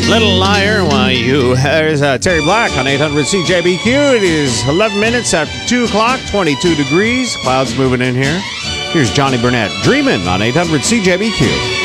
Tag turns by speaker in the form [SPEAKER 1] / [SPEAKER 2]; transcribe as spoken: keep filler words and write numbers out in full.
[SPEAKER 1] Little Liar, why you? There's uh, Terry Black on eight hundred C J B Q. It is eleven minutes after two o'clock, twenty-two degrees. Clouds moving in here. Here's Johnny Burnett, Dreamin' on eight hundred C J B Q.